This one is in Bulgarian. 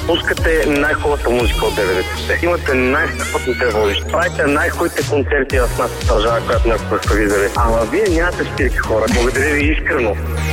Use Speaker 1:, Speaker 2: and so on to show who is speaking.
Speaker 1: Пускате най-хубавата музика от 90-те. Имате най-страхотните водещи. Правите най-хубавите концерти в нашата държава, която някога сте виждали. Ама вие нямате спирки, хора. Благодаря ви искрено.